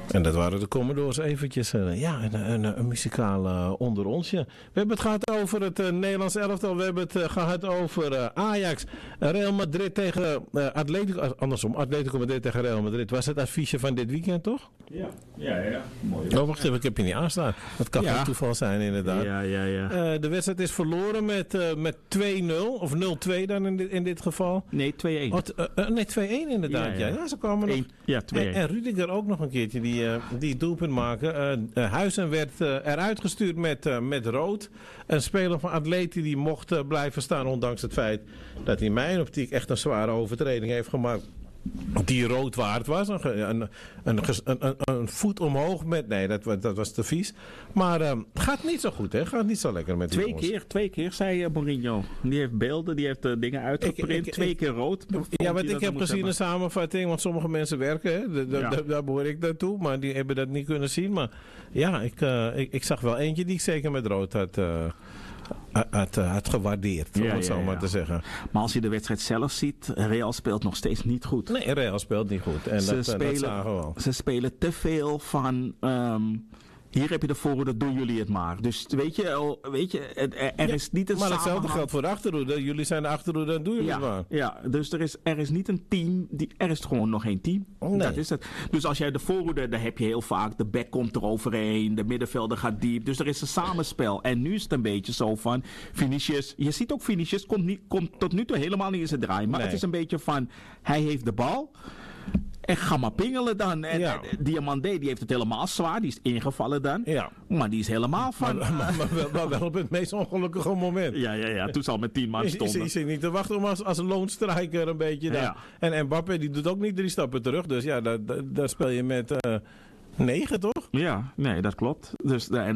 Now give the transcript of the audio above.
En dat waren de Commodores eventjes. Een muzikaal onder onsje. We hebben het gehad over het Nederlands elftal. We hebben het gehad over Ajax. Real Madrid tegen Atletico. Andersom, Atletico Madrid tegen Real Madrid. Was het affiche van dit weekend, toch? Ja. Mooi. Oh, wacht even, ik heb je niet aanstaan. Dat kan geen toeval zijn, inderdaad. Ja. De wedstrijd is verloren met 2-0. Of 0-2 dan in dit geval. Nee, 2-1. Nee, 2-1 inderdaad. Ja, ze kwamen nog. 2-1. En Rudiger ook nog een keertje die doelpunt maken. Huizen werd eruit gestuurd met rood. Een speler van Atleti die mocht blijven staan, ondanks het feit dat hij in mijn optiek echt een zware overtreding heeft gemaakt. Die rood waard was. Een voet omhoog met... Nee, dat was te vies. Maar gaat niet zo goed, hè? Gaat niet zo lekker met die jongens. Twee keer, zei Mourinho. Die heeft beelden, die heeft dingen uitgeprint. 2 keer rood. Ja, wat ik heb gezien een samenvatting, want sommige mensen werken, hè? Daar behoor ik naartoe, maar die hebben dat niet kunnen zien. Maar ja, ik zag wel eentje die ik zeker met rood had gewaardeerd, om het zo maar te zeggen. Maar als je de wedstrijd zelf ziet, Real speelt nog steeds niet goed. Nee, Real speelt niet goed. En dat zagen we wel. Ze spelen te veel van... hier heb je de voorhoede, doen jullie het maar. Dus weet je er is niet een maar samenhang. hetzelfde geldt voor de achterhoede. Jullie zijn de achterhoede, dan doen jullie het maar. Ja, dus er is niet een team. Er is gewoon nog geen team. Nee. Dat is het. Dus als jij de voorhoede, dan heb je heel vaak, de back komt er overheen, de middenvelder gaat diep. Dus er is een samenspel. En nu is het een beetje zo van, Vinicius, je ziet ook Vinicius, komt tot nu toe helemaal niet in zijn draai. Maar het is een beetje van, hij heeft de bal. En ga maar pingelen dan. En Diamandé, die heeft het helemaal zwaar. Die is ingevallen dan. Ja. Maar die is helemaal van... Maar wel op het meest ongelukkige moment. Ja. Toen zal met 10 man stonden. Je zit niet te wachten om als een loonstrijker een beetje daar. Ja. En Mbappé, die doet ook niet 3 stappen terug. Dus ja, daar speel je met 9, toch? Ja, nee, dat klopt. Dus,